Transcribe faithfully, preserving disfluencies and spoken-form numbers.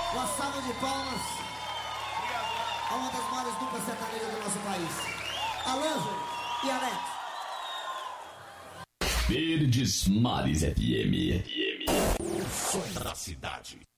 Uma salva de palmas a uma das maiores duplas sertanejas do nosso país, Alan e Alex. Verdes Mares F M. O som da cidade.